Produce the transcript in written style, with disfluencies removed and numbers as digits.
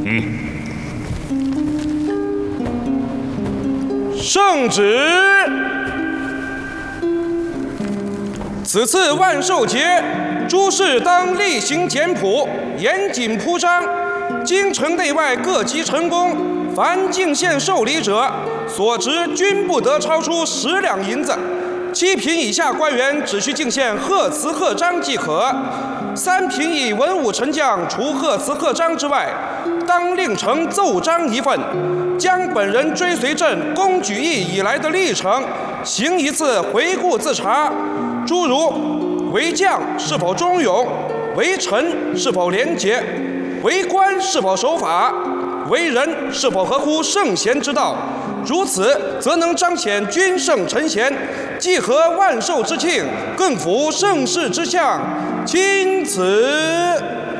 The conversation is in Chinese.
圣旨。此次万寿节，诸事当厉行简朴，严谨铺张。京城内外各级臣工，凡进献寿礼者，所值均不得超出10两银子。7品以下官员只需进献贺词贺章即可。3品以文武臣将，除贺词贺章之外，当另呈奏章一份，将本人追随朕公举义以来的历程，行一次回顾自查。诸如为将是否忠勇，为臣是否廉洁，为官是否守法，为人是否合乎圣贤之道。如此，则能彰显君圣臣贤，既合万寿之庆，更符盛世之象。钦此。